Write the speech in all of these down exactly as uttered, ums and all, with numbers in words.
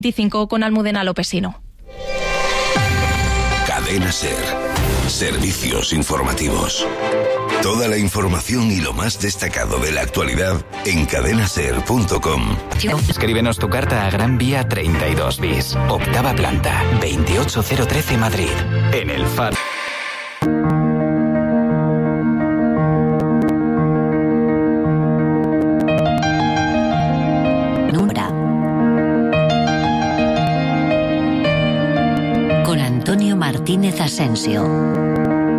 veinticinco con Almudena Lopesino. Cadena SER. Servicios informativos. Toda la información y lo más destacado de la actualidad en cadena ser punto com. Escríbenos tu carta a Gran Vía treinta y dos bis, octava planta, veintiocho cero trece Madrid. En el Faro. Con Antonio Martínez Asensio.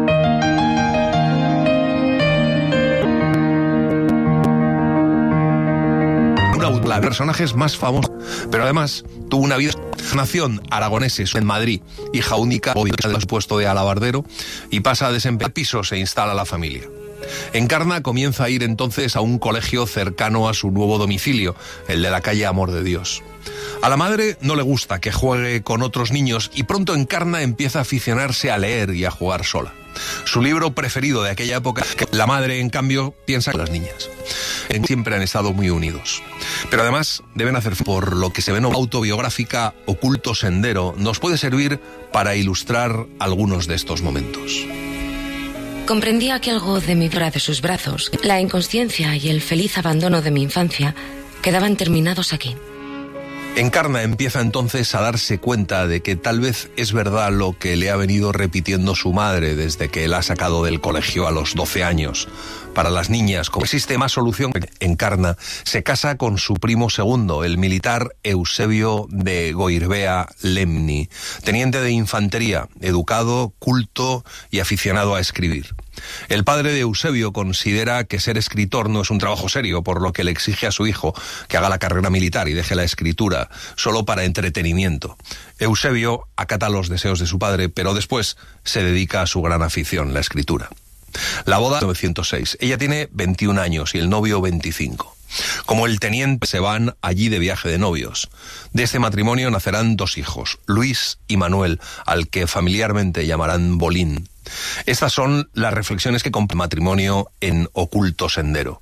La personajes más famosos, pero además tuvo una vida. Nació aragoneses en Madrid, hija única del puesto de alabardero, y pasa a desempeñar pisos e instala la familia. Encarna comienza a ir entonces a un colegio cercano a su nuevo domicilio, el de la calle Amor de Dios. A la madre no le gusta que juegue con otros niños y pronto Encarna empieza a aficionarse a leer y a jugar sola. Su libro preferido de aquella época, la madre en cambio piensa en las niñas. Siempre han estado muy unidos. Pero además deben hacer, por lo que se ve en la autobiográfica Oculto Sendero, nos puede servir para ilustrar algunos de estos momentos. Comprendía que algo de mi vida de sus brazos, la inconsciencia y el feliz abandono de mi infancia quedaban terminados aquí. Encarna empieza entonces a darse cuenta de que tal vez es verdad lo que le ha venido repitiendo su madre desde que la ha sacado del colegio a los doce años. Para las niñas, como existe más solución, Encarna se casa con su primo segundo, el militar Eusebio de Goirbea Lemni, teniente de infantería, educado, culto y aficionado a escribir. El padre de Eusebio considera que ser escritor no es un trabajo serio, por lo que le exige a su hijo que haga la carrera militar y deje la escritura solo para entretenimiento. Eusebio acata los deseos de su padre, pero después se dedica a su gran afición, la escritura. La boda mil novecientos seis. Ella tiene veintiún años y el novio veinticinco. Como el teniente se van allí de viaje de novios. De este matrimonio nacerán dos hijos, Luis y Manuel, al que familiarmente llamarán Bolín. Estas son las reflexiones que compone el matrimonio en Oculto Sendero.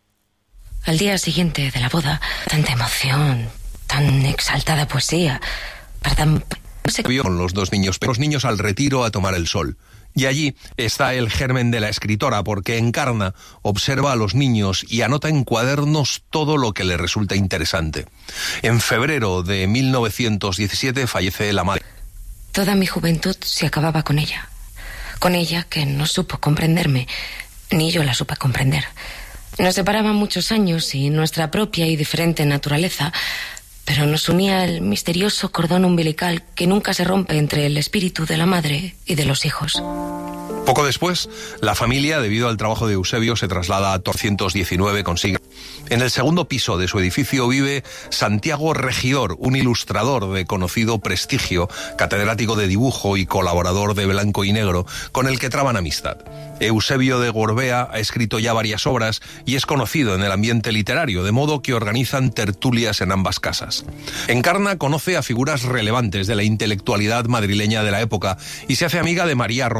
Al día siguiente de la boda, tanta emoción, tan exaltada poesía, para tan... Con los dos niños, los niños al retiro a tomar el sol. Y allí está el germen de la escritora, porque Encarna observa a los niños y anota en cuadernos todo lo que le resulta interesante. En febrero de mil novecientos diecisiete fallece la madre. Toda mi juventud se acababa con ella. Con ella que no supo comprenderme, ni yo la supe comprender. Nos separaban muchos años y nuestra propia y diferente naturaleza, pero nos unía el misterioso cordón umbilical que nunca se rompe entre el espíritu de la madre y de los hijos. Poco después, la familia, debido al trabajo de Eusebio, se traslada a trescientos diecinueve con Siga. En el segundo piso de su edificio vive Santiago Regidor, un ilustrador de conocido prestigio, catedrático de dibujo y colaborador de Blanco y Negro, con el que traban amistad. Eusebio de Gorbea ha escrito ya varias obras y es conocido en el ambiente literario, de modo que organizan tertulias en ambas casas. Encarna conoce a figuras relevantes de la intelectualidad madrileña de la época y se hace amiga de María Rosa.